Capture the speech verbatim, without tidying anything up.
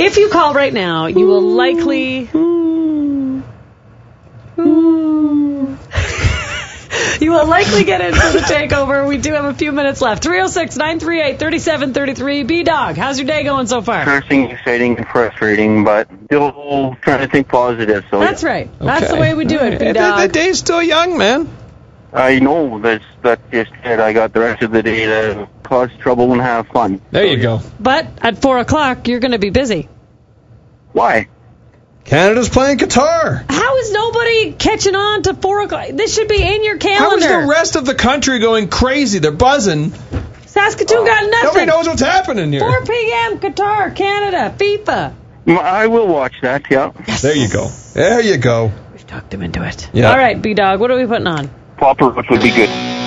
If you call right now, you will likely... You will likely get in for the takeover. We do have a few minutes left. three oh six, nine three eight, three seven three three. B-Dog, how's your day going so far? Cursing, exciting, and frustrating, but still trying to think positive. So That's yeah. right. That's okay. The way we do it, B-Dog. The, the day's still young, man. I know. That's, that's just it. I got the rest of the day to cause trouble and have fun. There you go. But at four o'clock, you're going to be busy. Why? Canada's playing Qatar. How is nobody catching on to four o'clock? This should be in your calendar. How is the rest of the country going crazy? They're buzzing. Saskatoon got nothing. Nobody knows what's happening here. four p.m. Qatar, Canada, FIFA. I will watch that, yeah. Yes. There you go. There you go. We've talked him into it. Yeah. All right, B-Dog, what are we putting on? Papa Roach would be good.